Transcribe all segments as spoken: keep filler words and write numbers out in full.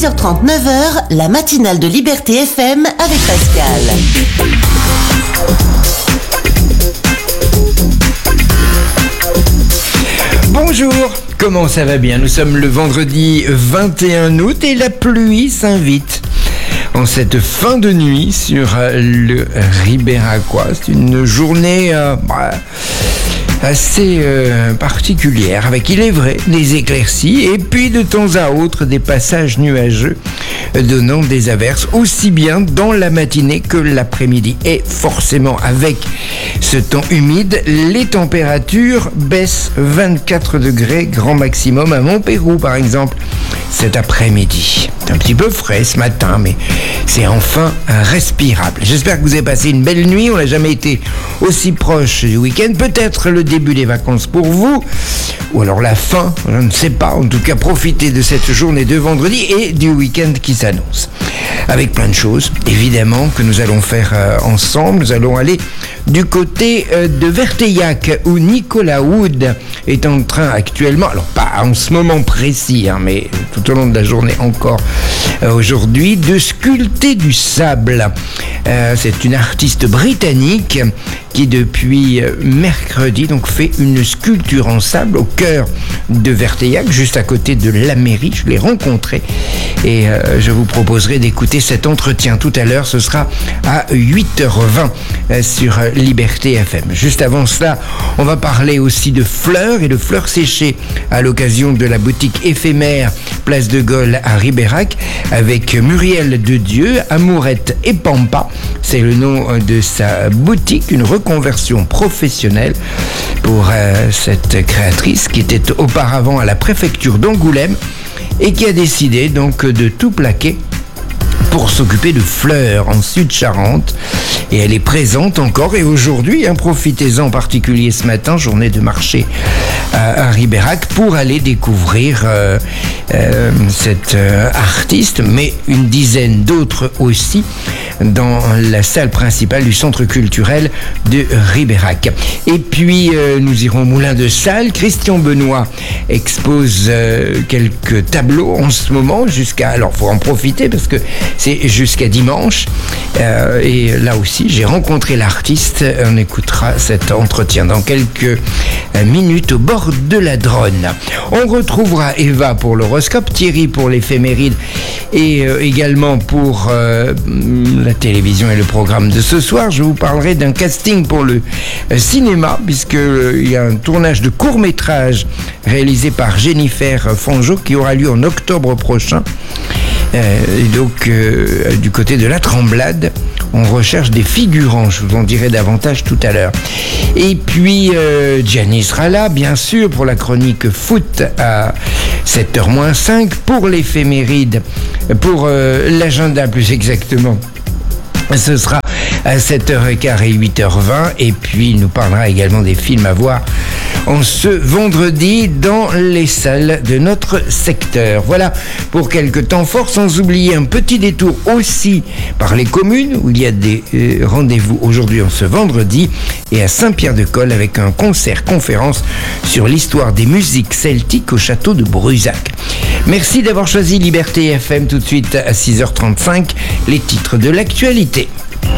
heures trente, neuf heures, la matinale de Liberté F M avec Pascal. Bonjour, comment ça va bien? Nous sommes le vendredi vingt et un août et la pluie s'invite en cette fin de nuit sur le Ribéracois. C'est une journée euh, bah, assez euh, particulière, avec, il est vrai, des éclaircies et puis de temps à autre des passages nuageux donnant des averses, aussi bien dans la matinée que l'après-midi. Et forcément, avec ce temps humide, les températures baissent. Vingt-quatre degrés grand maximum à Montpérou, par exemple, cet après-midi. C'est un petit peu frais ce matin, mais c'est enfin respirable. J'espère que vous avez passé une belle nuit. On n'a jamais été aussi proche du week-end. Peut-être le début des vacances pour vous, ou alors la fin, je ne sais pas. En tout cas, profitez de cette journée de vendredi et du week-end qui s'annonce. Avec plein de choses, évidemment, que nous allons faire euh, ensemble. Nous allons aller du côté euh, de Verteillac, où Nicolas Wood est en train actuellement, alors pas en ce moment précis, hein, mais tout au long de la journée encore euh, aujourd'hui, de sculpter du sable. Euh, c'est une artiste britannique qui depuis euh, mercredi donc fait une sculpture en sable au cœur de Verteillac, juste à côté de la mairie. Je l'ai rencontrée et euh, je vous proposerai d'écouter cet entretien tout à l'heure. Ce sera à huit heures vingt euh, sur Liberté F M. Juste avant cela, on va parler aussi de fleurs et de fleurs séchées à l'occasion de la boutique éphémère Place de Gaulle à Ribérac avec Muriel de Dieu, Amourette et Pampa. C'est le nom de sa boutique, une reconversion professionnelle pour euh, cette créatrice qui était auparavant à la préfecture d'Angoulême et qui a décidé donc de tout plaquer pour s'occuper de fleurs en Sud-Charente. Et elle est présente encore et aujourd'hui, hein, profitez-en en particulier ce matin, journée de marché à, à Ribérac, pour aller découvrir euh, euh, cette euh, artiste, mais une dizaine d'autres aussi, dans la salle principale du centre culturel de Ribérac. Et puis, euh, nous irons au Moulin de Salle. Christian Benoît expose euh, quelques tableaux en ce moment, jusqu'à... Alors, il faut en profiter parce que c'est jusqu'à dimanche. Euh, et là aussi, j'ai rencontré l'artiste. On écoutera cet entretien dans quelques minutes au bord de la Dronne. On retrouvera Eva pour l'horoscope, Thierry pour l'éphéméride et euh, également pour euh, la télévision et le programme de ce soir. Je vous parlerai d'un casting pour le euh, cinéma, puisqu'il euh, y a un tournage de court-métrage réalisé par Jennifer Fangeau qui aura lieu en octobre prochain. Euh, et donc, euh, du côté de la Tremblade, on recherche des figurants. Je vous en dirai davantage tout à l'heure. Et puis, euh, Gianni sera là, bien sûr, pour la chronique foot à sept heures moins cinq, pour l'éphéméride, pour euh, l'agenda plus exactement. Ce sera à sept heures quinze et huit heures vingt. Et puis, il nous parlera également des films à voir en ce vendredi dans les salles de notre secteur. Voilà pour quelques temps forts, sans oublier un petit détour aussi par les communes où il y a des euh, rendez-vous aujourd'hui en ce vendredi et à Saint-Pierre-de-Colle avec un concert-conférence sur l'histoire des musiques celtiques au château de Brusac. Merci d'avoir choisi Liberté F M. Tout de suite à six heures trente-cinq, les titres de l'actualité.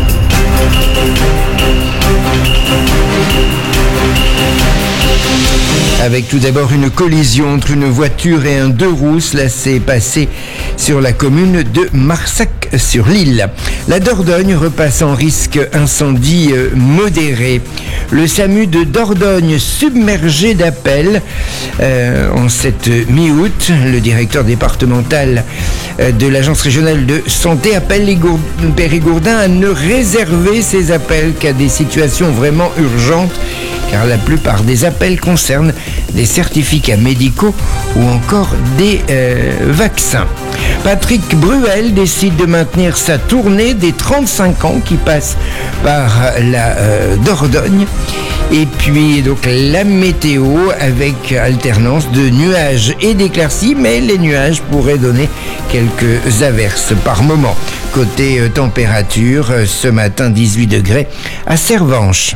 Avec tout d'abord une collision entre une voiture et un deux roues. Cela s'est passé sur la commune de Marsac-sur-l'Île. La Dordogne repasse en risque incendie modéré. Le SAMU de Dordogne submergé d'appels euh, en cette mi-août. Le directeur départemental de l'Agence régionale de santé appelle les Gour- Périgourdins à ne réserver ces appels qu'à des situations vraiment urgentes, car la plupart des appels concernent des certificats médicaux ou encore des euh, vaccins. Patrick Bruel décide de maintenir sa tournée des trente-cinq ans qui passe par la euh, Dordogne. Et puis donc la météo avec alternance de nuages et d'éclaircies, mais les nuages pourraient donner quelques averses par moment. Côté euh, température, euh, ce matin dix-huit degrés à Servanche.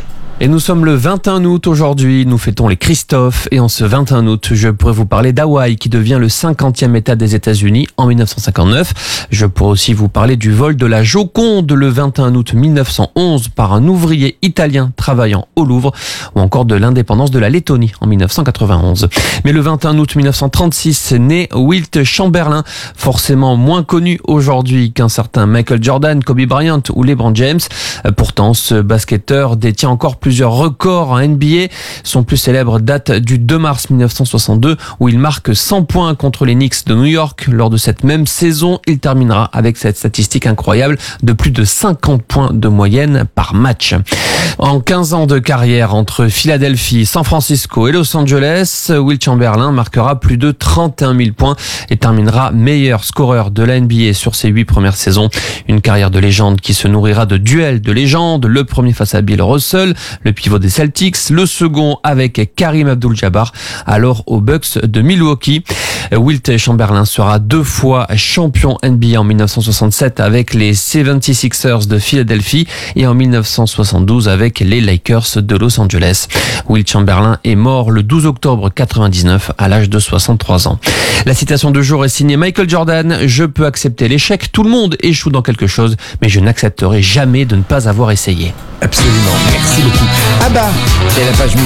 Et nous sommes le vingt et un août aujourd'hui, nous fêtons les Christophe et en ce vingt et un août, je pourrais vous parler d'Hawaï qui devient le cinquantième État des États-Unis en mille neuf cent cinquante-neuf. Je pourrais aussi vous parler du vol de la Joconde le vingt et un août mille neuf cent onze par un ouvrier italien travaillant au Louvre ou encore de l'indépendance de la Lettonie en mille neuf cent quatre-vingt-onze. Mais le vingt et un août mille neuf cent trente-six naît Wilt Chamberlain, forcément moins connu aujourd'hui qu'un certain Michael Jordan, Kobe Bryant ou LeBron James. Pourtant, ce basketteur détient encore plusieurs records en N B A. Son plus célèbre date du deux mars mille neuf cent soixante-deux où il marque cent points contre les Knicks de New York. Lors de cette même saison, il terminera avec cette statistique incroyable de plus de cinquante points de moyenne par match. En quinze ans de carrière entre Philadelphie, San Francisco et Los Angeles, Wilt Chamberlain marquera plus de trente et un mille points et terminera meilleur scoreur de la N B A sur ses huit premières saisons. Une carrière de légende qui se nourrira de duels de légende, le premier face à Bill Russell, le pivot des Celtics, le second avec Karim Abdul-Jabbar, alors aux Bucks de Milwaukee. Wilt Chamberlain sera deux fois champion N B A en mille neuf cent soixante-sept avec les soixante-sixers de Philadelphie et en mille neuf cent soixante-douze avec les Lakers de Los Angeles. Wilt Chamberlain est mort le douze octobre quatre-vingt-dix-neuf à l'âge de soixante-trois ans. La citation du jour est signée Michael Jordan. Je peux accepter l'échec, tout le monde échoue dans quelque chose, mais je n'accepterai jamais de ne pas avoir essayé. Absolument, merci beaucoup. Ah bah, c'est la page